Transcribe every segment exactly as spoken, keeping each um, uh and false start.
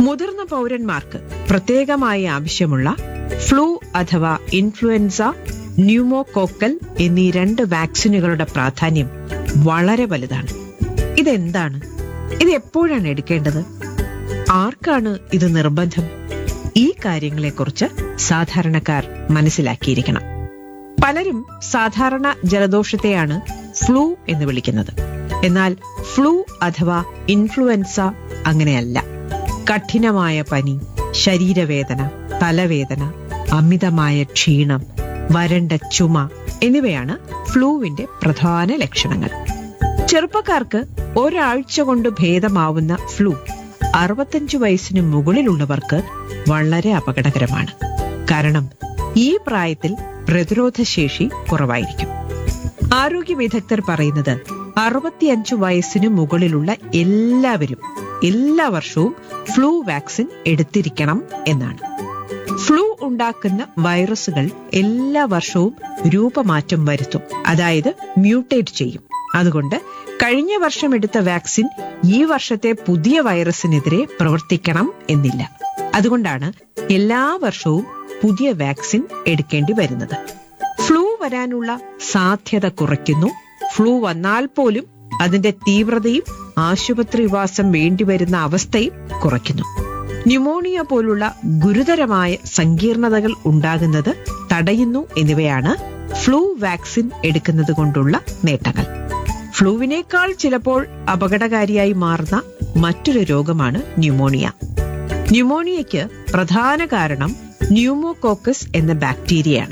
മുതിർന്ന പൗരന്മാർക്ക് പ്രത്യേകമായി ആവശ്യമുള്ള ഫ്ലൂ അഥവാ ഇൻഫ്ലുവൻസ, ന്യൂമോകോക്കൽ എന്നീ രണ്ട് വാക്സിനുകളുടെ പ്രാധാന്യം വളരെ വലുതാണ്. ഇതെന്താണ്? ഇത് എപ്പോഴാണ് എടുക്കേണ്ടത്? ആർക്കാണ് ഇത് നിർബന്ധം? ഈ കാര്യങ്ങളെക്കുറിച്ച് സാധാരണക്കാർ മനസ്സിലാക്കിയിരിക്കണം. പലരും സാധാരണ ജലദോഷത്തെയാണ് ഫ്ലൂ എന്ന് വിളിക്കുന്നത്. എന്നാൽ ഫ്ലൂ അഥവാ ഇൻഫ്ലുവൻസ അങ്ങനെയല്ല. കഠിനമായ പനി, ശരീരവേദന, തലവേദന, അമിതമായ ക്ഷീണം, വരണ്ട ചുമ എന്നിവയാണ് ഫ്ലൂവിന്റെ പ്രധാന ലക്ഷണങ്ങൾ. ചെറുപ്പക്കാർക്ക് ഒരാഴ്ച കൊണ്ട് ഭേദമാവുന്ന ഫ്ലൂ അറുപത്തഞ്ചു വയസ്സിന് മുകളിലുള്ളവർക്ക് വളരെ അപകടകരമാണ്. കാരണം ഈ പ്രായത്തിൽ പ്രതിരോധശേഷി കുറവായിരിക്കും. ആരോഗ്യ വിദഗ്ധർ പറയുന്നത് അറുപത്തിയഞ്ചു വയസ്സിന് മുകളിലുള്ള എല്ലാവരും എല്ലാ വർഷവും ഫ്ലൂ വാക്സിൻ എടുത്തിരിക്കണം എന്നാണ്. ഫ്ലൂ ഉണ്ടാക്കുന്ന വൈറസുകൾ എല്ലാ വർഷവും രൂപമാറ്റം വരുത്തും, അതായത് മ്യൂട്ടേറ്റ് ചെയ്യും. അതുകൊണ്ട് കഴിഞ്ഞ വർഷം എടുത്ത വാക്സിൻ ഈ വർഷത്തെ പുതിയ വൈറസിനെതിരെ പ്രവർത്തിക്കണം എന്നില്ല. അതുകൊണ്ടാണ് എല്ലാ വർഷവും പുതിയ വാക്സിൻ എടുക്കേണ്ടി വരുന്നത്. ഫ്ലൂ വരാനുള്ള സാധ്യത കുറയ്ക്കുന്നു. ഫ്ലൂ വന്നാൽ പോലും അതിന്റെ തീവ്രതയും ആശുപത്രിവാസം വേണ്ടിവരുന്ന അവസ്ഥയും കുറയ്ക്കുന്നു. ന്യൂമോണിയ പോലുള്ള ഗുരുതരമായ സങ്കീർണതകൾ ഉണ്ടാകുന്നത് തടയുന്നു എന്നിവയാണ് ഫ്ലൂ വാക്സിൻ എടുക്കുന്നത് കൊണ്ടുള്ള നേട്ടങ്ങൾ. ഫ്ലൂവിനേക്കാൾ ചിലപ്പോൾ അപകടകാരിയായി മാറുന്ന മറ്റൊരു രോഗമാണ് ന്യൂമോണിയ. ന്യൂമോണിയയ്ക്ക് പ്രധാന കാരണം ന്യൂമോകോക്കസ് എന്ന ബാക്ടീരിയയാണ്.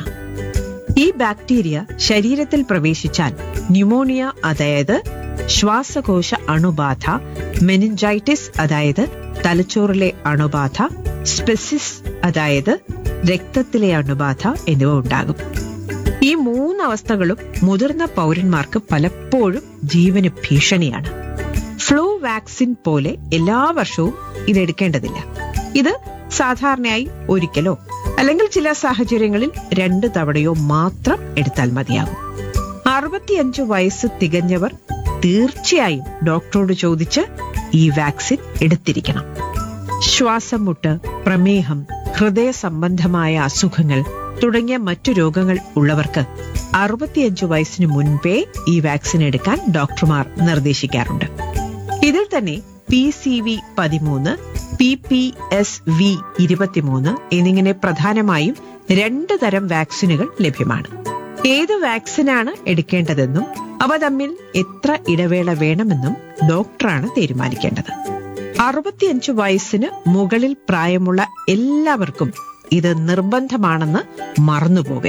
ഈ ബാക്ടീരിയ ശരീരത്തിൽ പ്രവേശിച്ചാൽ ന്യൂമോണിയ, അതായത് ശ്വാസകോശ അണുബാധ, മെനിഞ്ചൈറ്റിസ് അതായത് തലച്ചോറിലെ അണുബാധ, സ്പെസിസ് അതായത് രക്തത്തിലെ അണുബാധ എന്നിവ ഉണ്ടാകും. ഈ മൂന്നവസ്ഥകളും മുതിർന്ന പൗരന്മാർക്ക് പലപ്പോഴും ജീവന് ഭീഷണിയാണ്. ഫ്ലൂ വാക്സിൻ പോലെ എല്ലാ വർഷവും ഇതെടുക്കേണ്ടതില്ല. ഇത് സാധാരണയായി ഒരിക്കലോ അല്ലെങ്കിൽ ചില സാഹചര്യങ്ങളിൽ രണ്ട് തവണയോ മാത്രം എടുത്താൽ മതിയാകും. അറുപത്തിയഞ്ചു വയസ്സ് തികഞ്ഞവർ തീർച്ചയായും ഡോക്ടറോട് ചോദിച്ച് ഈ വാക്സിൻ എടുത്തിരിക്കണം. ശ്വാസം മുട്ട്, പ്രമേഹം, ഹൃദയ സംബന്ധമായ അസുഖങ്ങൾ തുടങ്ങിയ മറ്റു രോഗങ്ങൾ ഉള്ളവർക്ക് അറുപത്തിയഞ്ചു വയസ്സിന് മുൻപേ ഈ വാക്സിൻ എടുക്കാൻ ഡോക്ടർമാർ നിർദ്ദേശിക്കാറുണ്ട്. ഇതിൽ തന്നെ പി സി വി പതിമൂന്ന്, പി പി എസ് വി ഇരുപത്തിമൂന്ന് എന്നിങ്ങനെ പ്രധാനമായും രണ്ട് തരം വാക്സിനുകൾ ലഭ്യമാണ്. ഏത് വാക്സിനാണ് എടുക്കേണ്ടതെന്നും അവ തമ്മിൽ എത്ര ഇടവേള വേണമെന്നും ഡോക്ടറാണ് തീരുമാനിക്കേണ്ടത്. അറുപത്തിയഞ്ചു വയസ്സിന് മുകളിൽ പ്രായമുള്ള എല്ലാവർക്കും ഇത് നിർബന്ധമാണെന്ന് മറന്നുപോകരുത്.